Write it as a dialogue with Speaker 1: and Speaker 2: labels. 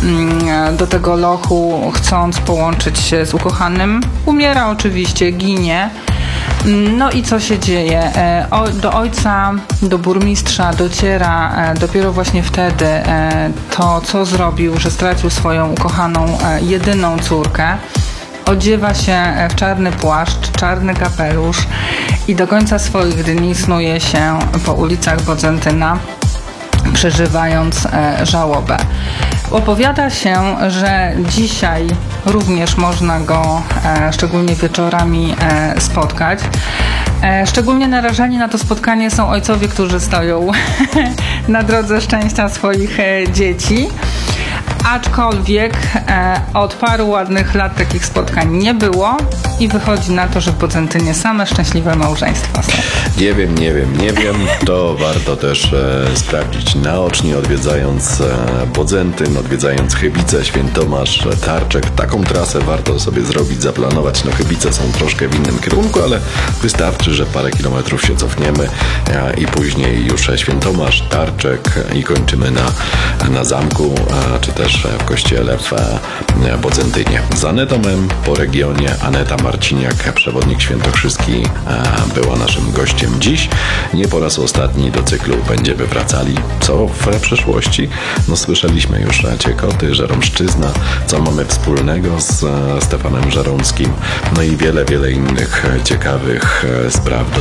Speaker 1: do tego lochu, chcąc połączyć się z ukochanym. Umiera oczywiście, ginie. No i co się dzieje? Do ojca, do burmistrza dociera dopiero właśnie wtedy to, co zrobił, że stracił swoją ukochaną, jedyną córkę. Odziewa się w czarny płaszcz, czarny kapelusz i do końca swoich dni snuje się po ulicach Bodzentyna, przeżywając żałobę. Opowiada się, że dzisiaj również można go szczególnie wieczorami spotkać. Szczególnie narażeni na to spotkanie są ojcowie, którzy stoją na drodze szczęścia swoich dzieci. Aczkolwiek od paru ładnych lat takich spotkań nie było i wychodzi na to, że w Bodzentynie same szczęśliwe małżeństwa są.
Speaker 2: Nie wiem. To warto też sprawdzić naocznie, odwiedzając Bodzentyn, odwiedzając Chybice, Świętomasz, Tarczek. Taką trasę warto sobie zrobić, zaplanować. No Chybice są troszkę w innym kierunku, ale wystarczy, że parę kilometrów się cofniemy i później już Świętomasz, Tarczek i kończymy na zamku, czy też w kościele w Bodzentynie. Z Anetą M po regionie. Aneta Marciniak, przewodnik świętokrzyski, była naszym gościem dziś. Nie po raz ostatni do cyklu Będziemy wracali. Co w przeszłości? No słyszeliśmy już Ciekoty, Żeromszczyzna, co mamy wspólnego z Stefanem Żeromskim, no i wiele innych ciekawych spraw do